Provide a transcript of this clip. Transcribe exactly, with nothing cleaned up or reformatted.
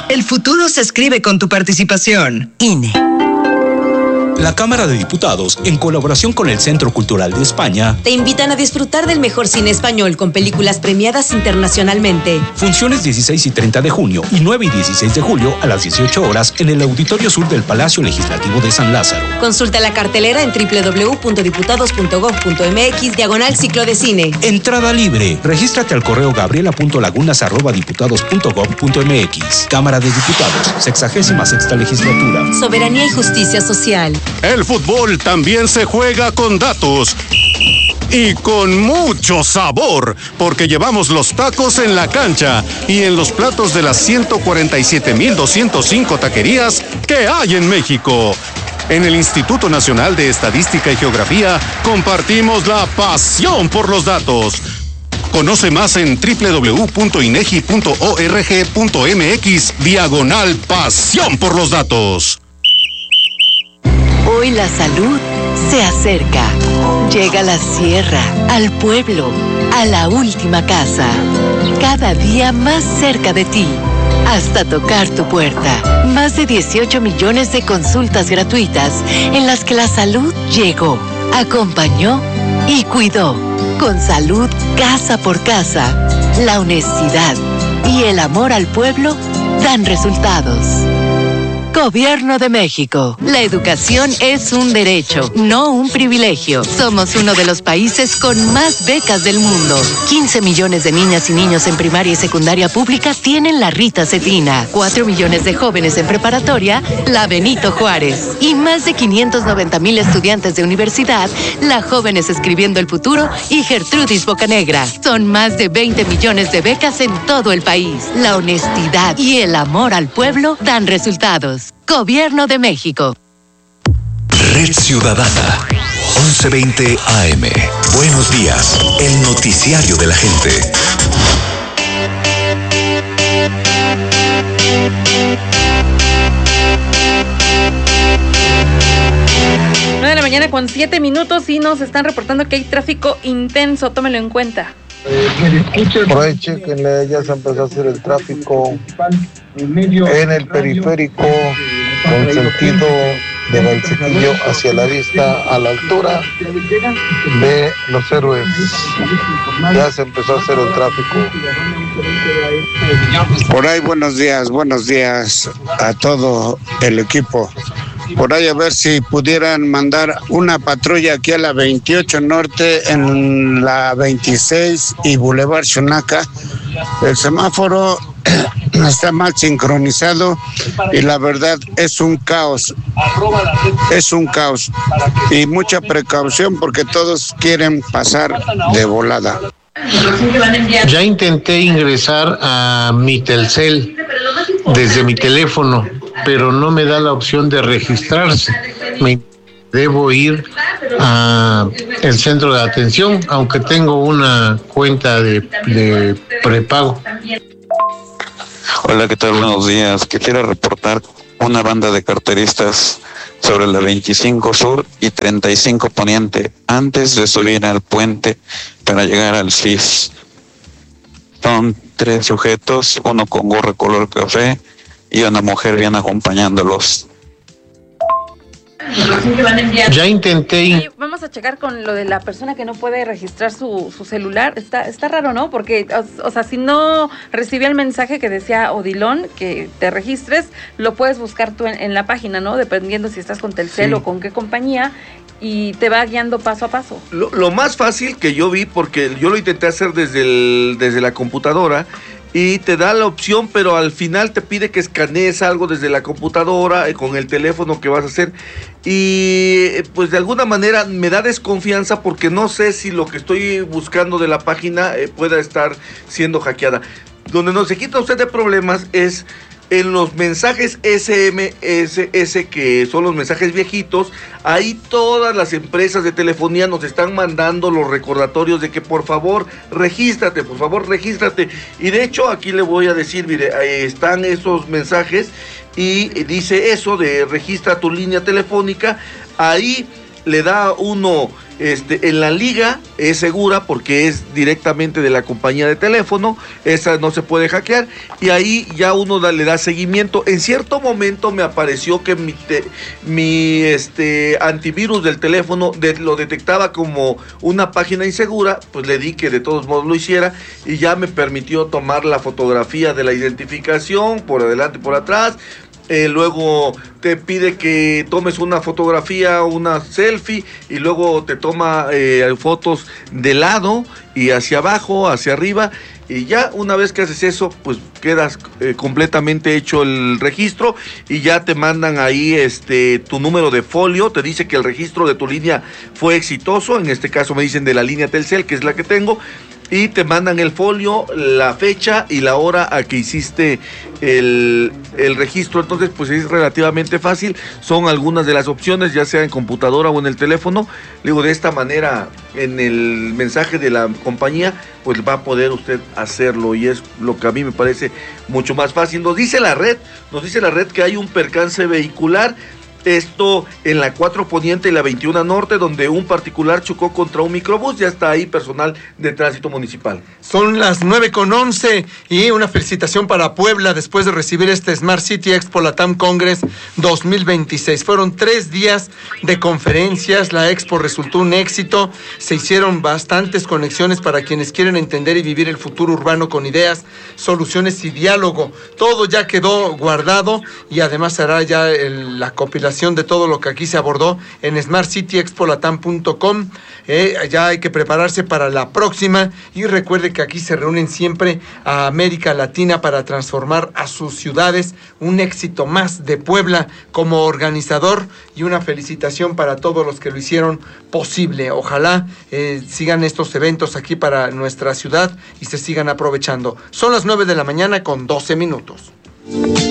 El futuro se escribe con tu participación. I N E. La Cámara de Diputados, en colaboración con el Centro Cultural de España, te invitan a disfrutar del mejor cine español con películas premiadas internacionalmente. Funciones dieciséis y treinta de junio y nueve y dieciséis de julio a las dieciocho horas en el Auditorio Sur del Palacio Legislativo de San Lázaro. Consulta la cartelera en doble u doble u doble u punto diputados punto gob punto eme equis diagonal ciclo de cine. Entrada libre. Regístrate al correo gabriela punto lagunas arroba diputados punto gob punto eme equis. Cámara de Diputados, sexagésima sexta legislatura. Soberanía y justicia social. El fútbol también se juega con datos y con mucho sabor, porque llevamos los tacos en la cancha y en los platos de las ciento cuarenta y siete mil doscientos cinco taquerías que hay en México. En el Instituto Nacional de Estadística y Geografía compartimos la pasión por los datos. Conoce más en doble u doble u doble u punto inegi punto org punto eme equis diagonal pasión por los datos. Hoy la salud se acerca. Llega a la sierra, al pueblo, a la última casa. Cada día más cerca de ti, hasta tocar tu puerta. Más de dieciocho millones de consultas gratuitas en las que la salud llegó, acompañó y cuidó. Con salud casa por casa, la honestidad y el amor al pueblo dan resultados. Gobierno de México. La educación es un derecho, no un privilegio. Somos uno de los países con más becas del mundo. quince millones de niñas y niños en primaria y secundaria pública tienen la Rita Cetina. cuatro millones de jóvenes en preparatoria, la Benito Juárez. Y más de quinientos noventa mil estudiantes de universidad, la Jóvenes Escribiendo el Futuro y Gertrudis Bocanegra. Son más de veinte millones de becas en todo el país. La honestidad y el amor al pueblo dan resultados. Gobierno de México. Red Ciudadana, once veinte A M. Buenos días, el noticiario de la gente. nueve de la mañana con siete minutos y nos están reportando que hay tráfico intenso, tómelo en cuenta. Por ahí chequenle, ya se empezó a hacer el tráfico en el periférico con sentido de Valsequillo hacia la vista a la altura de Los Héroes. Ya se empezó a hacer el tráfico. Por ahí buenos días, buenos días a todo el equipo. Por ahí a ver si pudieran mandar una patrulla aquí a la veintiocho Norte, en la veintiséis y Boulevard Xunaca. El semáforo está mal sincronizado y la verdad es un caos, es un caos y mucha precaución porque todos quieren pasar de volada. Ya intenté ingresar a mi Telcel desde mi teléfono, pero no me da la opción de registrarse. Me debo ir a el centro de atención, aunque tengo una cuenta de, de prepago. Hola, ¿qué tal? Buenos días. Quisiera reportar una banda de carteristas sobre la veinticinco Sur y treinta y cinco Poniente, antes de subir al puente para llegar al C I S. Son tres sujetos, uno con gorra color café y una mujer viene acompañándolos. Ya intenté. Sí, vamos a checar con lo de la persona que no puede registrar su, su celular. Está, está raro, ¿no? Porque, o, o sea, si no recibía el mensaje que decía Odilon, que te registres, lo puedes buscar tú en, en la página, ¿no? Dependiendo si estás con Telcel sí. o con qué compañía, y te va guiando paso a paso. Lo, lo más fácil que yo vi, porque yo lo intenté hacer desde, el, desde la computadora, y te da la opción, pero al final te pide que escanees algo desde la computadora, eh, con el teléfono que vas a hacer, y eh, pues de alguna manera me da desconfianza porque no sé si lo que estoy buscando de la página eh, pueda estar siendo hackeada. Donde no se quita usted de problemas es en los mensajes ese eme ese, que son los mensajes viejitos. Ahí todas las empresas de telefonía nos están mandando los recordatorios de que por favor regístrate, por favor regístrate. Y de hecho aquí le voy a decir, mire, ahí están esos mensajes y dice eso de registra tu línea telefónica. Ahí le da uno Este, en la liga es segura porque es directamente de la compañía de teléfono, esa no se puede hackear y ahí ya uno da, le da seguimiento. En cierto momento me apareció que mi, te, mi este, antivirus del teléfono de, lo detectaba como una página insegura, pues le di que de todos modos lo hiciera y ya me permitió tomar la fotografía de la identificación por adelante y por atrás. Eh, luego te pide que tomes una fotografía, una selfie y luego te toma eh, fotos de lado y hacia abajo, hacia arriba y ya una vez que haces eso pues quedas eh, completamente hecho el registro y ya te mandan ahí este tu número de folio, te dice que el registro de tu línea fue exitoso, en este caso me dicen de la línea Telcel que es la que tengo y te mandan el folio, la fecha y la hora a que hiciste el, el registro. Entonces pues es relativamente fácil, son algunas de las opciones, ya sea en computadora o en el teléfono. Digo, de esta manera en el mensaje de la compañía pues va a poder usted hacerlo y es lo que a mí me parece mucho más fácil. Nos dice la red, nos dice la red que hay un percance vehicular. Esto en la cuatro Poniente y la veintiuno Norte, donde un particular chocó contra un microbús. Ya está ahí personal de tránsito municipal. Son las nueve con once y una felicitación para Puebla después de recibir este Smart City Expo Latam Congress dos mil veintiséis. Fueron tres días de conferencias, la expo resultó un éxito, se hicieron bastantes conexiones para quienes quieren entender y vivir el futuro urbano con ideas, soluciones y diálogo. Todo ya quedó guardado y además será ya el, la compilación de todo lo que aquí se abordó en smart city expo latam punto com. Eh, ya hay que prepararse para la próxima y recuerde que aquí se reúnen siempre a América Latina para transformar a sus ciudades. Un éxito más de Puebla como organizador y una felicitación para todos los que lo hicieron posible. Ojalá eh, sigan estos eventos aquí para nuestra ciudad y se sigan aprovechando. Son las nueve de la mañana con doce minutos.